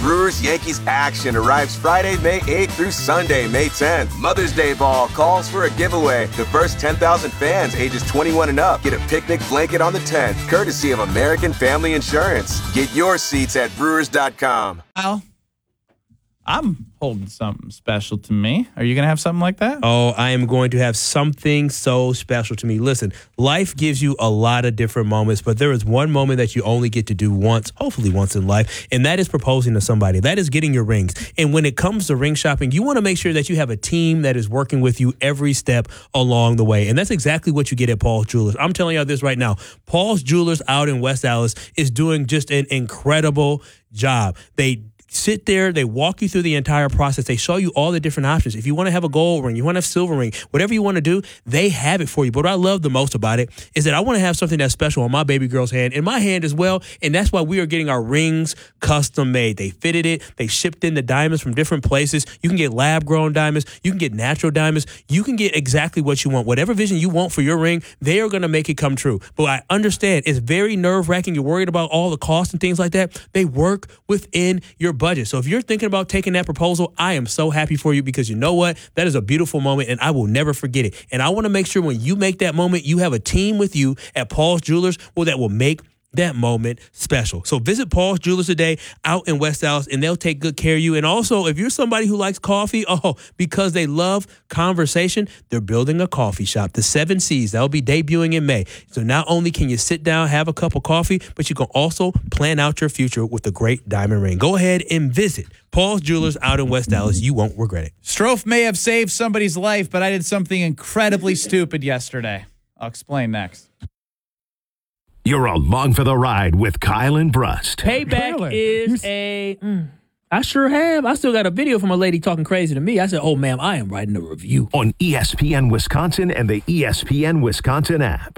Brewers-Yankees action arrives Friday, May 8th through Sunday, May 10th. Mother's Day Ball calls for a giveaway. The first 10,000 fans ages 21 and up get a picnic blanket on the 10th, courtesy of American Family Insurance. Get your seats at Brewers.com. Well, I'm holding something special to me. Are you going to have something like that? Oh, I am going to have something so special to me. Listen, life gives you a lot of different moments, but there is one moment that you only get to do once, hopefully once in life, and that is proposing to somebody. That is getting your rings. And when it comes to ring shopping, you want to make sure that you have a team that is working with you every step along the way. And that's exactly what you get at Paul's Jewelers. I'm telling you this right now. Paul's Jewelers out in West Dallas is doing just an incredible job. They sit there, they walk you through the entire process. They show you all the different options. If you want to have a gold ring, you want to have a silver ring, whatever you want to do, they have it for you. But what I love the most about it is that I want to have something that's special on my baby girl's hand, in my hand as well. And that's why we are getting our rings custom made. They fitted it. They shipped in the diamonds from different places. You can get lab-grown diamonds. You can get natural diamonds. You can get exactly what you want. Whatever vision you want for your ring, they are going to make it come true. But I understand it's very nerve-wracking. You're worried about all the costs and things like that. They work within your budget. So if you're thinking about taking that proposal, I am so happy for you, because you know what? That is a beautiful moment, and I will never forget it. And I want to make sure when you make that moment, you have a team with you at Paul's Jewelers that will make that moment special. So visit Paul's Jewelers today out in West Dallas, and they'll take good care of you. And also, if you're somebody who likes coffee, because they love conversation, they're building a coffee shop, the 7 C's. That'll be debuting in May. So not only can you sit down, have a cup of coffee, but you can also plan out your future with a great diamond ring. Go ahead and visit Paul's Jewelers out in West Dallas. You won't regret it. Strofe may have saved somebody's life, but I did something incredibly stupid yesterday. I'll explain next. You're along for the ride with Kyle and Brust. Payback is I sure have. I still got a video from a lady talking crazy to me. I said, "Oh, ma'am, I am writing a review." On ESPN Wisconsin and the ESPN Wisconsin app.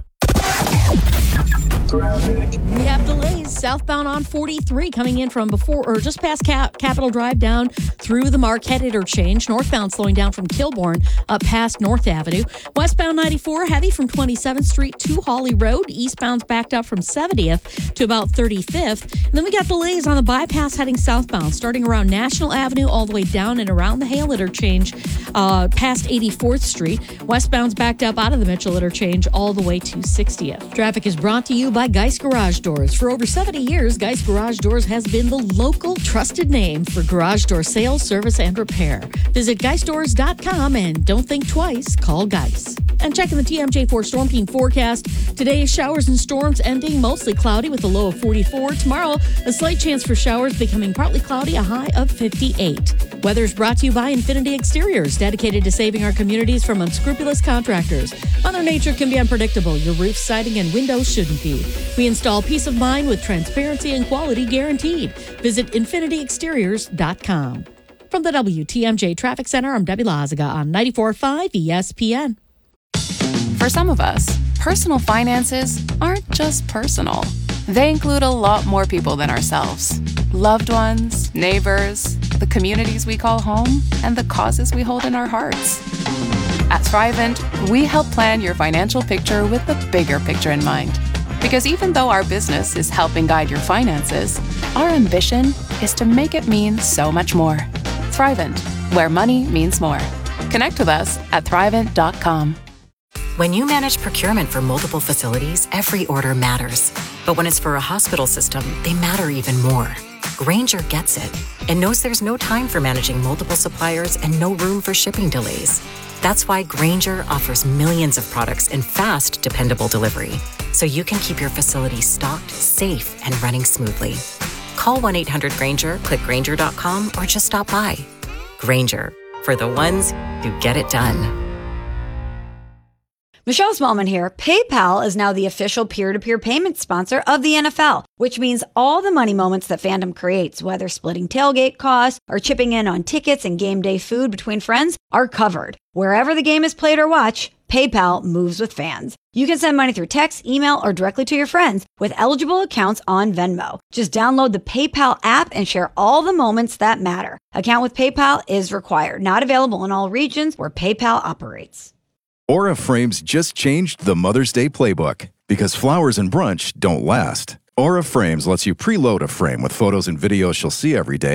We have delays southbound on 43 coming in from before or just past Capitol Drive down through the Marquette interchange. Northbound slowing down from Kilbourne up past North Avenue. Westbound 94 heavy from 27th Street to Hawley Road. Eastbound's backed up from 70th to about 35th. And then we got delays on the bypass heading southbound, starting around National Avenue all the way down and around the Hale interchange past 84th Street. Westbound's backed up out of the Mitchell interchange all the way to 60th. Traffic is brought to you by Geist Garage Doors. For over 70 years, Geist Garage Doors has been the local trusted name for garage door sales, service, and repair. Visit GeistDoors.com and don't think twice, call Geist. And checking the TMJ4 Storm Team forecast. Today, showers and storms ending mostly cloudy with a low of 44. Tomorrow, a slight chance for showers becoming partly cloudy, a high of 58. Weather's brought to you by Infinity Exteriors, dedicated to saving our communities from unscrupulous contractors. Mother Nature can be unpredictable. Your roof, siding, and windows shouldn't be. We install peace of mind with transparency and quality guaranteed. Visit infinityexteriors.com. From the WTMJ Traffic Center, I'm Debbie Lazaga on 94.5 ESPN. For some of us, personal finances aren't just personal. They include a lot more people than ourselves. Loved ones, neighbors, the communities we call home, and the causes we hold in our hearts. At Thrivent, we help plan your financial picture with the bigger picture in mind. Because even though our business is helping guide your finances, our ambition is to make it mean so much more. Thrivent, where money means more. Connect with us at Thrivent.com. When you manage procurement for multiple facilities, every order matters. But when it's for a hospital system, they matter even more. Grainger gets it and knows there's no time for managing multiple suppliers and no room for shipping delays. That's why Grainger offers millions of products in fast, dependable delivery, so you can keep your facility stocked, safe, and running smoothly. Call 1-800-GRAINGER, click Grainger.com, or just stop by. Grainger, for the ones who get it done. Michelle Smallman here. PayPal is now the official peer-to-peer payment sponsor of the NFL, which means all the money moments that fandom creates, whether splitting tailgate costs or chipping in on tickets and game day food between friends, are covered. Wherever the game is played or watched, PayPal moves with fans. You can send money through text, email, or directly to your friends with eligible accounts on Venmo. Just download the PayPal app and share all the moments that matter. Account with PayPal is required. Not available in all regions where PayPal operates. Aura Frames just changed the Mother's Day playbook because flowers and brunch don't last. Aura Frames lets you preload a frame with photos and videos she'll see every day